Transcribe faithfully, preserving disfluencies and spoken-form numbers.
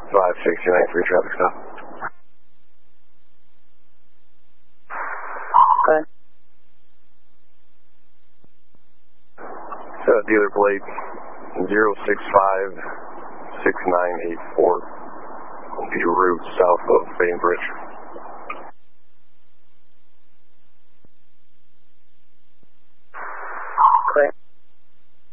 five six two nine three traffic stop. Okay. Uh, dealer plate zero six five six nine eight four. The route south of Bainbridge. Okay.